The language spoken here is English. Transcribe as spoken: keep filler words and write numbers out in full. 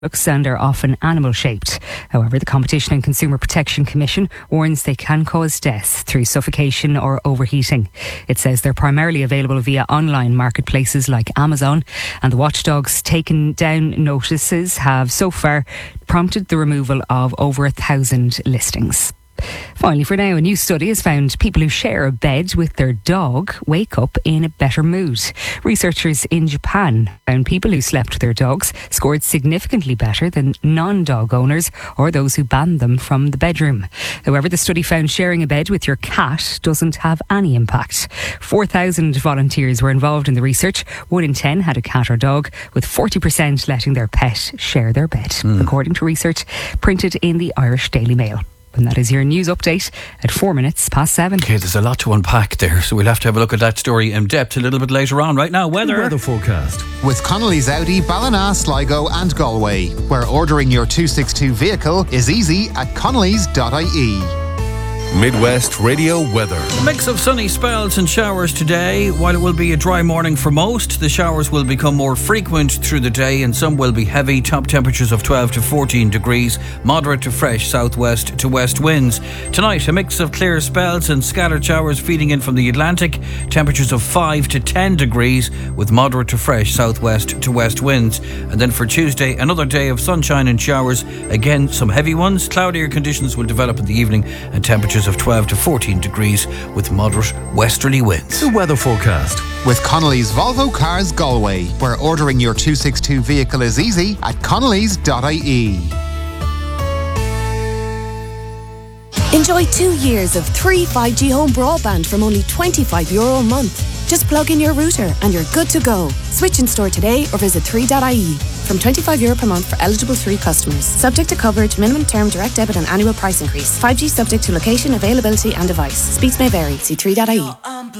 looks and are often animal shaped. However, the Competition and Consumer Protection Commission warns they can cause deaths through suffocation or overheating. It says they're primarily available via online marketplaces like Amazon, and the watchdogs taken down notices have so far prompted the removal of over a thousand listings. Finally, for now, a new study has found people who share a bed with their dog wake up in a better mood. Researchers in Japan found people who slept with their dogs scored significantly better than non-dog owners or those who banned them from the bedroom. However, the study found sharing a bed with your cat doesn't have any impact. four thousand volunteers were involved in the research. One in ten had a cat or dog, with forty percent letting their pet share their bed, mm. according to research printed in the Irish Daily Mail. And that is your news update at four minutes past seven. Okay, there's a lot to unpack there, so we'll have to have a look at that story in depth a little bit later on. Right now, weather. Weather forecast. With Connolly's Audi, Ballina, Sligo and Galway, where ordering your two sixty-two vehicle is easy at connellys dot I E. Midwest Radio weather. A mix of sunny spells and showers today. While it will be a dry morning for most, the showers will become more frequent through the day and some will be heavy. Top temperatures of twelve to fourteen degrees, moderate to fresh southwest to west winds. Tonight, a mix of clear spells and scattered showers feeding in from the Atlantic. Temperatures of five to ten degrees with moderate to fresh southwest to west winds. And then for Tuesday, another day of sunshine and showers. Again, some heavy ones. Cloudier conditions will develop in the evening and temperatures of twelve to fourteen degrees with moderate westerly winds. The weather forecast. With Connolly's Volvo Cars Galway, where ordering your two sixty-two vehicle is easy at connellys dot I E. Enjoy two years of three five G home broadband from only twenty-five euro a month. Just plug in your router and you're good to go. Switch in store today or visit three dot I E. From twenty-five euro per month for eligible three customers. Subject to coverage, minimum term, direct debit and annual price increase. five G subject to location, availability and device. Speeds may vary. See three dot I E.